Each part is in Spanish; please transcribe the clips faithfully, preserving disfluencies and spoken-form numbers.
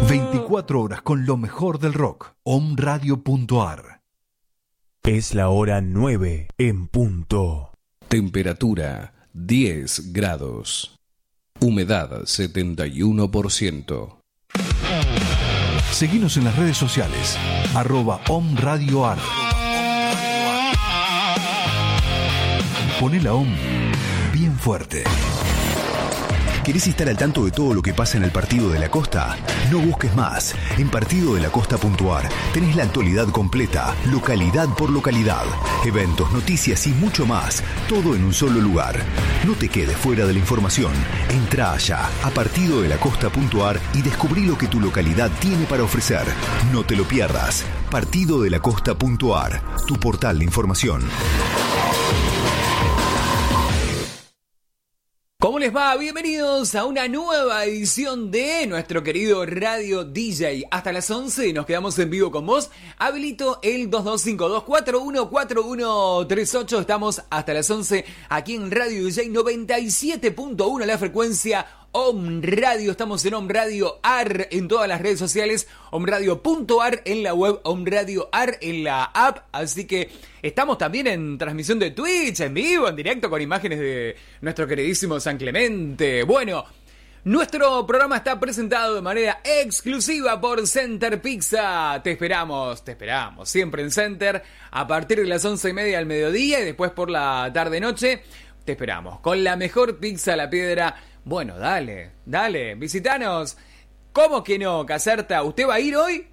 veinticuatro horas con lo mejor del rock. Omradio punto ar. Es la hora nueve en punto. Temperatura diez grados. Humedad setenta y uno por ciento. Seguinos en las redes sociales. Arroba omradioar. Poné la Om bien fuerte. ¿Querés estar al tanto de todo lo que pasa en el Partido de la Costa? No busques más. En partido de la costa punto ar tenés la actualidad completa, localidad por localidad, eventos, noticias y mucho más, todo en un solo lugar. No te quedes fuera de la información. Entrá allá a partido de la costa punto ar y descubrí lo que tu localidad tiene para ofrecer. No te lo pierdas. partido de la costa punto ar, tu portal de información. ¿Cómo les va? Bienvenidos a una nueva edición de nuestro querido Radio D J. Hasta las once nos quedamos en vivo con vos. Habilito el dos dos cinco dos cuatro uno cuatro uno tres ocho. Estamos hasta las once aquí en Radio D J noventa y siete punto uno, la frecuencia Om Radio. Estamos en Om Radio Ar en todas las redes sociales, omradio punto ar en la web, Om Radio Ar en la app. Así que estamos también en transmisión de Twitch, en vivo, en directo, con imágenes de nuestro queridísimo San Clemente. Bueno, nuestro programa está presentado de manera exclusiva por Center Pizza. Te esperamos, te esperamos siempre en Center a partir de las once y media del mediodía y después por la tarde-noche. Te esperamos con la mejor pizza a la piedra. Bueno, dale, dale, visitanos. ¿Cómo que no, Caserta? ¿Usted va a ir hoy?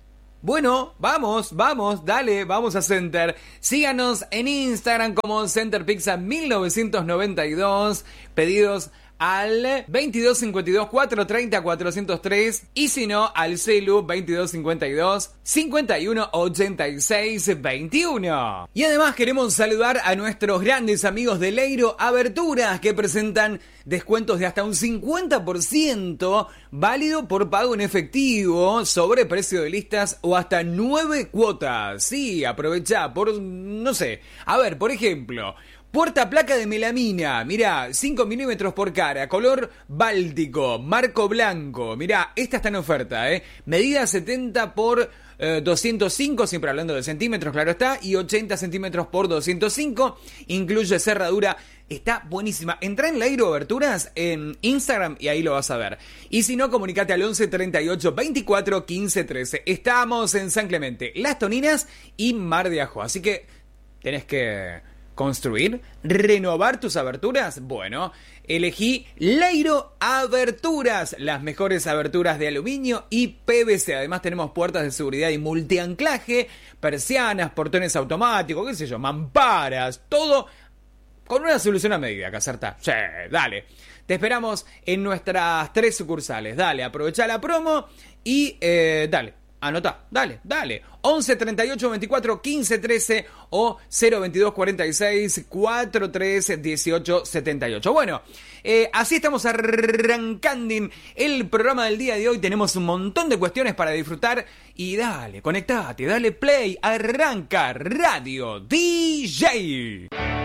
Bueno, vamos, vamos, dale, vamos a Center. Síganos en Instagram como Center Pizza mil novecientos noventa y dos. Pedidos al veintidós cincuenta y dos cuatrocientos treinta cuatrocientos tres y si no al celu veintidós cincuenta y dos cincuenta y uno ochenta y seis veintiuno. Y además queremos saludar a nuestros grandes amigos de Leiro Aberturas, que presentan descuentos de hasta un cincuenta por ciento válido por pago en efectivo sobre precio de listas o hasta nueve cuotas. Sí, aprovecha por, no sé, a ver, por ejemplo, puerta placa de melamina, mirá, cinco milímetros por cara, color báltico, marco blanco. Mirá, esta está en oferta, ¿eh? Medida setenta por doscientos cinco, siempre hablando de centímetros, claro está, y ochenta centímetros por doscientos cinco. Incluye cerradura. Está buenísima. Entrá en Leiro Aberturas en Instagram y ahí lo vas a ver. Y si no, comunicate al once treinta y ocho veinticuatro quince trece. Estamos en San Clemente, Las Toninas y Mar de Ajó. Así que tenés que construir, renovar tus aberturas. Bueno, elegí Leiro Aberturas, las mejores aberturas de aluminio y P V C. Además tenemos puertas de seguridad y multianclaje, persianas, portones automáticos, qué sé yo, mamparas, todo con una solución a medida, Caserta. Sí, dale. Te esperamos en nuestras tres sucursales. Dale, aprovecha la promo y eh, dale. Anota, dale, dale. once treinta y ocho veinticuatro quince trece o cero veintidós cuarenta y seis cuarenta y tres dieciocho setenta y ocho. Bueno, eh, así estamos arrancando el programa del día de hoy. Tenemos un montón de cuestiones para disfrutar. Y dale, conectate, dale play, arranca Radio D J.